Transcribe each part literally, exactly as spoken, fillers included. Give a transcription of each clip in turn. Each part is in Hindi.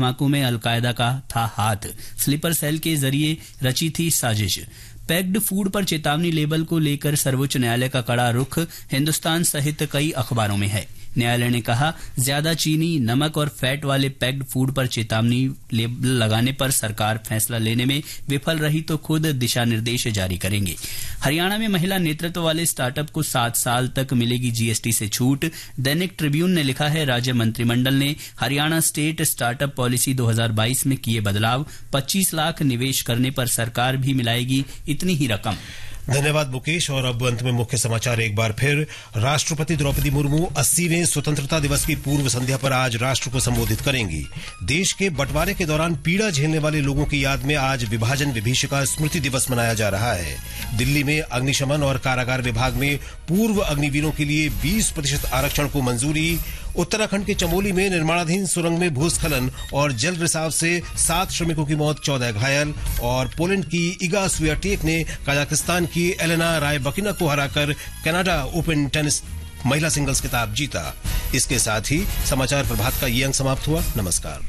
धमाकों में अलकायदा का था हाथ, स्लीपर सेल के जरिए रची थी साजिश। पैक्ड फूड पर चेतावनी लेबल को लेकर सर्वोच्च न्यायालय का कड़ा रुख हिंदुस्तान सहित कई अखबारों में है। न्यायालय ने कहा, ज्यादा चीनी, नमक और फैट वाले पैक्ड फूड पर चेतावनी लेबल लगाने पर सरकार फैसला लेने में विफल रही तो खुद दिशा निर्देश जारी करेंगे। हरियाणा में महिला नेतृत्व वाले स्टार्टअप को सात साल तक मिलेगी जीएसटी से छूट। दैनिक ट्रिब्यून ने लिखा है, राज्य मंत्रिमंडल ने हरियाणा स्टेट स्टार्टअप पॉलिसी दो हज़ार बाईस में किए बदलाव। पच्चीस लाख निवेश करने पर सरकार भी मिलाएगी इतनी ही रकम। धन्यवाद मुकेश। और अब अंत में मुख्य समाचार एक बार फिर। राष्ट्रपति द्रौपदी मुर्मू अस्सीवें स्वतंत्रता दिवस की पूर्व संध्या पर आज राष्ट्र को संबोधित करेंगी। देश के बंटवारे के दौरान पीड़ा झेलने वाले लोगों की याद में आज विभाजन विभीषिका स्मृति दिवस मनाया जा रहा है। दिल्ली में अग्निशमन और कारागार विभाग में पूर्व अग्निवीरों के लिए बीस प्रतिशत आरक्षण को मंजूरी। उत्तराखंड के चमोली में निर्माणाधीन सुरंग में भूस्खलन और जल रिसाव से सात श्रमिकों की मौत, चौदह घायल। और पोलैंड की इगा स्वियाटेक ने कजाकिस्तान की एलेना रायबकिना को हराकर कनाडा ओपन टेनिस महिला सिंगल्स खिताब जीता। इसके साथ ही समाचार प्रभात का ये अंक समाप्त हुआ। नमस्कार।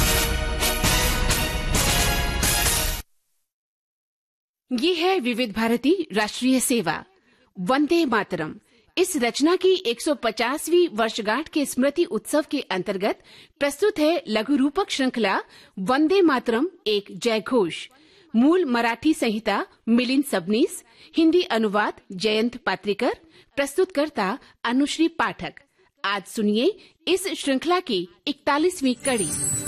ये है विविध भारती राष्ट्रीय सेवा, वंदे मातरम। इस रचना की एक सौ पचासवीं वर्षगांठ के स्मृति उत्सव के अंतर्गत प्रस्तुत है लघु रूपक श्रृंखला वंदे मातरम एक जय घोष। मूल मराठी संहिता मिलिंद सबनीस, हिंदी अनुवाद जयंत पात्रिकर, प्रस्तुतकर्ता अनुश्री पाठक। आज सुनिए इस श्रृंखला की इकतालीसवीं कड़ी।